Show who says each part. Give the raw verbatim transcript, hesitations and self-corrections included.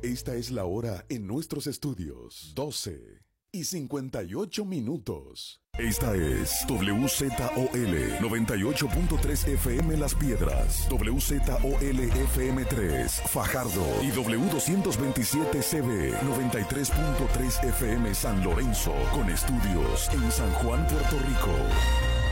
Speaker 1: Esta es la hora en nuestros estudios. doce y cincuenta y ocho minutos. Esta es W Z O L noventa y ocho punto tres F M Las Piedras, W Z O L F M tres Fajardo y W doscientos veintisiete C B noventa y tres punto tres F M San Lorenzo, con estudios en San Juan, Puerto Rico.